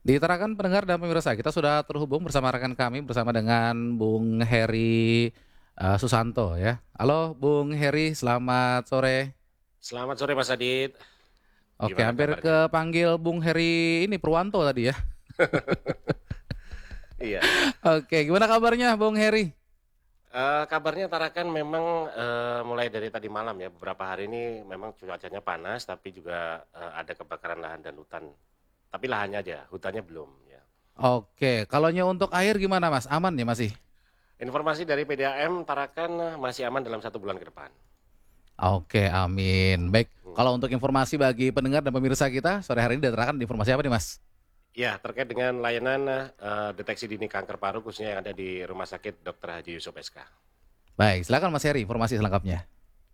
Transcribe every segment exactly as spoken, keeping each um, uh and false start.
Di Tarakan pendengar dan pemirsa, kita sudah terhubung bersama rekan kami bersama dengan Bung Heri, eee, Susanto ya. Halo Bung Heri, selamat sore. Selamat sore Mas Adit, Oke, gimana hampir kabarnya? kepanggil Bung Heri ini Purwanto tadi ya. Iya, Oke, gimana kabarnya Bung Heri? eee, kabarnya Tarakan memang, eee, mulai dari tadi malam ya, beberapa hari ini memang cuacanya panas, tapi juga, eee, ada kebakaran lahan dan hutan. Tapi lahannya aja, hutannya belum, ya. Oke, kalaunya untuk air gimana Mas, aman ya masih? Informasi dari P D A M, Tarakan masih aman dalam satu bulan ke depan. Oke, amin. Baik, Mhm. kalau untuk informasi bagi pendengar dan pemirsa kita, sore hari ini dari Tarakan informasi apa nih Mas? Ya, terkait dengan layanan, eee, deteksi dini kanker paru khususnya yang ada di Rumah Sakit Dokter Haji Yusuf S K. Baik, silakan Mas Heri informasi selengkapnya.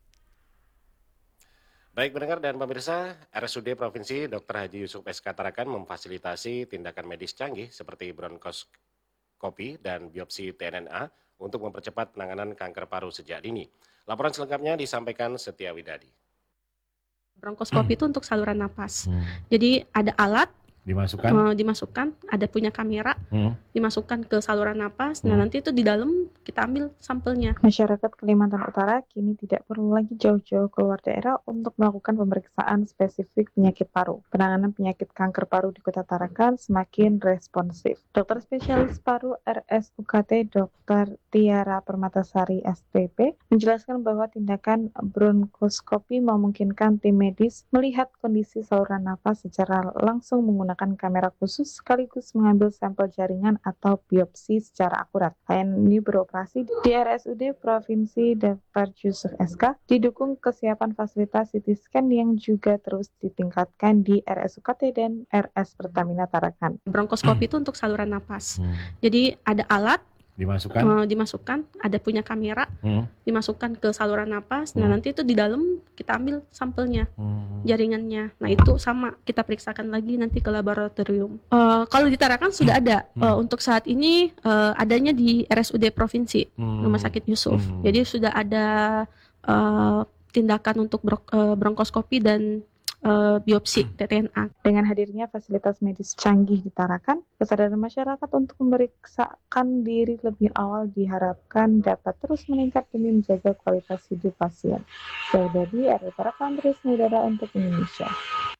Baik pendengar dan pemirsa, R S U D Provinsi Dokter Haji Yusuf S K Tarakan memfasilitasi tindakan medis canggih seperti bronkoskopi dan biopsi T N N A untuk mempercepat penanganan kanker paru sejak dini. Laporan selengkapnya disampaikan Setia Widadi. Bronkoskopi itu untuk saluran napas. Hmm. Jadi ada alat Dimasukkan? eh, dimasukkan, ada punya kamera, Hmm. dimasukkan ke saluran napas. Nah, Hmm. nanti itu di dalam kita ambil sampelnya. Masyarakat Kalimantan Utara kini tidak perlu lagi jauh-jauh keluar daerah untuk melakukan pemeriksaan spesifik penyakit paru. Penanganan penyakit kanker paru di Kota Tarakan semakin responsif. Dokter spesialis paru R S U K T Dokter Tiara Permatasari S P P menjelaskan bahwa tindakan bronkoskopi memungkinkan tim medis melihat kondisi saluran nafas secara langsung menggunakan kamera khusus sekaligus mengambil sampel jaringan atau biopsi secara akurat. Layanan ini beroperasi di R S U D Provinsi Dokter Yusuf S K, didukung kesiapan fasilitas C T scan yang juga terus ditingkatkan di R S U K T dan R S Pertamina Tarakan. Bronkoskopi itu untuk saluran napas. Hmm. Jadi ada alat Dimasukkan? eh, dimasukkan, ada punya kamera, Hmm. dimasukkan ke saluran napas. Nah, Hmm. nanti itu di dalam kita ambil sampelnya, Hmm. jaringannya. Nah, itu sama kita periksakan lagi nanti ke laboratorium. Eh, kalau di Tarakan sudah ada. Hmm. Eh, untuk saat ini eh, adanya di R S U D Provinsi, Hmm. Rumah Sakit Yusuf. Hmm. Jadi sudah ada eh, tindakan untuk bro- eh, bronkoskopi dan eh, biopsi T T N A. Dengan hadirnya fasilitas medis canggih di Tarakan, kesadaran masyarakat untuk memeriksakan diri lebih awal diharapkan dapat terus meningkat demi menjaga kualitas hidup pasien. Saya dari R S Tarakan, Terus Udara untuk Indonesia.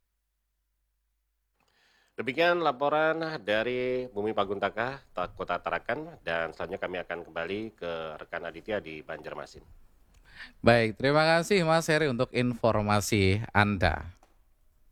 Demikian laporan dari Bumi Paguntaka, Ta- Kota Tarakan, dan selanjutnya kami akan kembali ke rekan Aditya di Banjarmasin. Baik, terima kasih Mas Heri untuk informasi Anda.